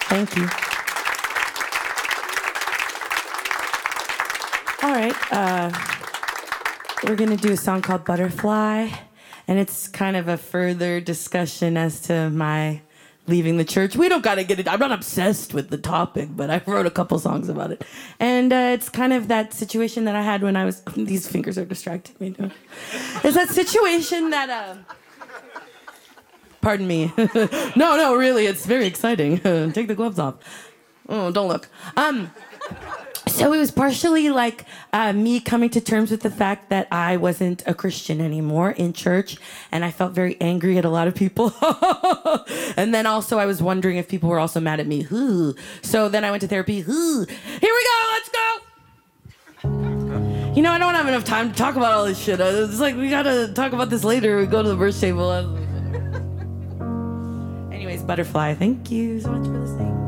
Thank you. All right, we're gonna do a song called Butterfly, and it's kind of a further discussion as to my leaving the church. We don't gotta get it. I'm not obsessed with the topic, but I wrote a couple songs about it. And it's kind of that situation that I had when I was, these fingers are distracting me. It's that situation that, pardon me. No, really, it's very exciting. Take the gloves off. Oh, don't look. So it was partially like me coming to terms with the fact that I wasn't a Christian anymore in church, and I felt very angry at a lot of people. And then also I was wondering if people were also mad at me. So then I went to therapy. Here we go, let's go! You know, I don't have enough time to talk about all this shit. It's like, we gotta talk about this later. We go to the verse table. Anyways, Butterfly, thank you so much for listening.